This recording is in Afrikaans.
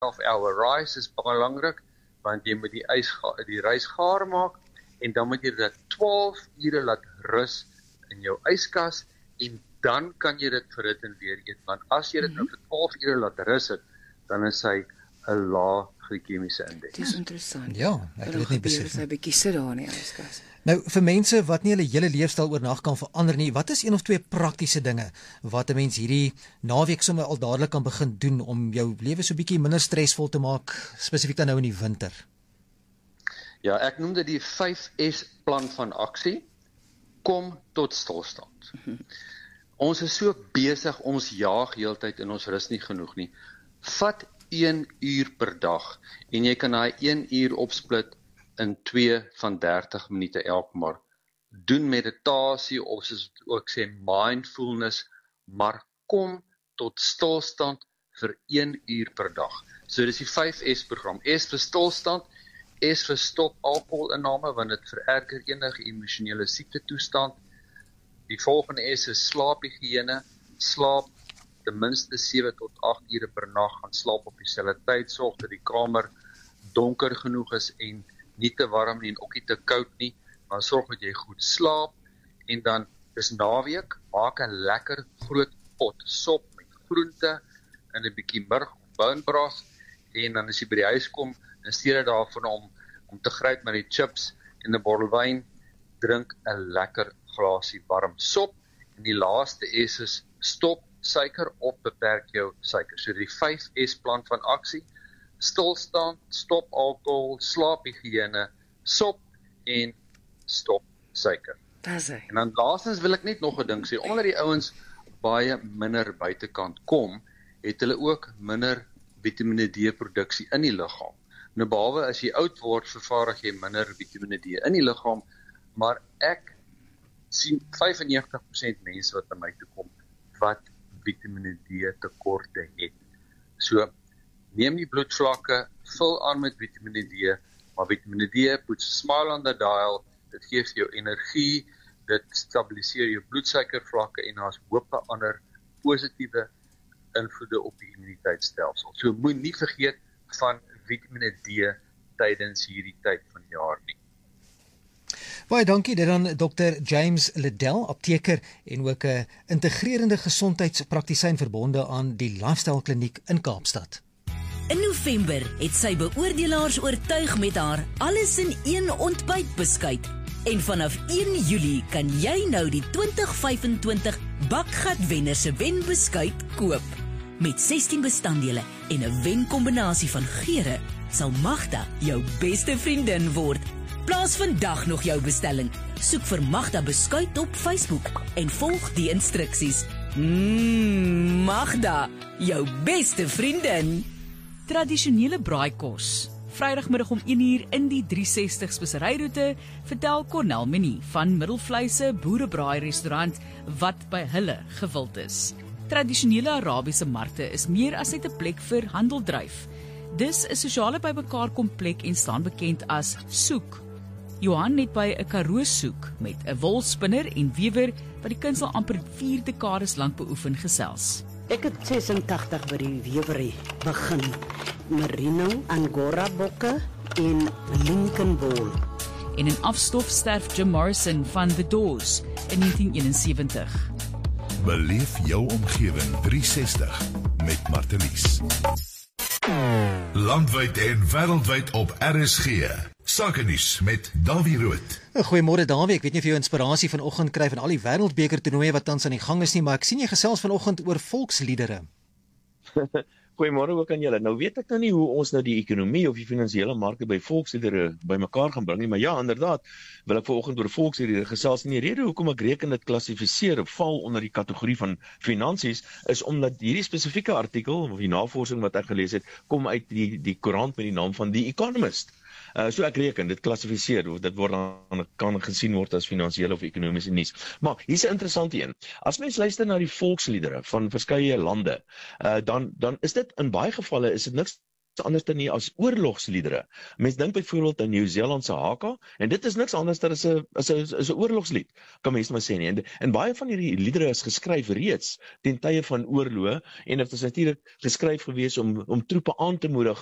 12-hour rise is belangrik, want jy moet die rys gaar maak, en dan moet jy dit 12 ure laat rus in jou yskas, en dan kan jy dit verhit en weer eet, want as jy dit nou vir 12 ure laat rus het, dan is hy 'n lae glikemiese indeks. Dis interessant. Ja, ek het dit nie besef Sy bietjie sit daar in die yskas. Nou, vir mense wat nie hulle hele leefstyl oornag kan verander nie, wat is een of twee praktiese dinge wat 'n mens hierdie naweek sommer al dadelik kan begin doen om jou lewe so bietjie minder stresvol te maak, spesifiek dan nou in die winter? Ja, ek noem dit die 5S plan van aksie. Kom tot stilstand. Ons is so besig, ons jaag heeltyd en ons rus nie genoeg nie. Vat 1 uur per dag en jy kan daai 1 uur opsplit in 2 van 30 minute elk, maar doen meditasie of soos ook sê mindfulness, maar kom tot stilstand vir 1 uur per dag. So dis die 5S program. S vir stilstand, S vir stop alkoholinname, want dit vererger enige emosionele siektetoestand. Die volgende S is slaaphigiëne, slaap ten minste 7 tot 8 ure per nag, gaan slaap op dieselfde tyd, sorg dat die kamer donker genoeg is en nie te warm nie en ook nie te koud nie, maar sorg dat jy goed slaap, en dan dis naweek, maak 'n lekker groot pot sop met groente en 'n bietjie murg of bone broth, en dan as jy by die huis kom, in steede daarvan om te gryp met die chips en 'n bottel wyn, drink 'n lekker glasie warm sop, en die laaste S is stop suiker of beperk jou suiker. So die 5S plan van aksie, stilstand, stop alkohol, slaaphigiëne, sop en stop suiker. Dis hy. En dan laastens wil ek net nog 'n ding sê, omdat die ouens baie minder buitekant kom, het hulle ook minder Vitamine D produksie in die liggaam. Nou behalwe as jy oud word, vervaardig jy minder Vitamine D in die liggaam, maar ek sien 95% mense wat by my toe kom, wat Vitamine D tekorte het. So, neem die bloedvlakke, vul aan met Vitamine D, maar Vitamine D puts a smile on the dial, dit gee vir jou energie, dit stabiliseer jou bloedsuikervlakke en daar's hoop vir ander positiewe invloede op die immuniteitstelsel. So moenie vergeet van Vitamine D tydens hierdie tyd van die jaar nie. Baie dankie dit aan Dr. James Liddell, apteker en ook 'n integrerende gesondheidspraktisyn verbonde aan die Lifestyle Kliniek in Kaapstad. In November het sy beoordelaars oortuig met haar alles in een ontbytbeskuit. En vanaf 1 Julie kan jy nou die 2025 Bakgatwenner se wenbeskuit koop. Met 16 bestanddele en 'n wenkombinasie van geure sal Magda jou beste vriendin word. Plaas vandag nog jou bestelling. Soek vir Magda beskuit op Facebook en volg die instruksies. Magda, jou beste vriendin. Tradisionele braaikos. Vrydagmiddag om 1uur in die 360 speseryroete, vertel Cornel Menie van Middelvleise Boerebraai restaurant wat by hulle gewild is. Tradisionele Arabiese markte is meer as net 'n plek vir handeldryf. Dis 'n sosiale bymekaar komplek en staan bekend as soek. Johan het by 'n Karoo soek met 'n wolspinner en wewer wat die kuns al amper 4 dekades lank beoefen gesels. Ek het 86 by die wewery begin. Merino, Angora bokke en Lincoln Wool. En in afstof sterf Jim Morrison van The Doors in 1971. Beleef jou omgewing 360 met Martelies. Landwyd en wêreldwyd op RSG. Sakenuus met Davie Rood. Goeiemôre Davie, ek weet nie of jy inspirasie vanoggend kry van al die wêreldbeker toernooie wat tans aan die gang is nie, maar ek sien jy gesels vanoggend oor volksliedere. Goeiemôre ook aan julle. Nou weet ek nou nie hoe ons nou die ekonomie of die finansiële markte by volksliedere bymekaar gaan bring nie, maar ja, inderdaad, wil ek vanoggend oor volksliedere gesels. En die rede hoekom ek reken dit klassifiseer val onder die kategorie van finansies is omdat hierdie spesifieke artikel of die navorsing wat ek gelees het, kom uit die koerant met die naam van The Economist. So ek reken, dit klassifiseer, dit word dan kan gesien word as finansiële of ekonomiese nuus. Maar hier's 'n interessante een. As mens luister na die volksliedere van verskeie lande, dan is dit in baie gevalle is dit niks anders dan nie as oorlogsliedere. Mens dink byvoorbeeld aan Nieu-Seeland se haka, en dit is niks anders dan is 'n oorlogslied, kan mens maar sê nie. En baie van hierdie liedere is geskryf reeds ten tye van oorloë, en dit is natuurlik geskryf gewees om troepe aan te moedig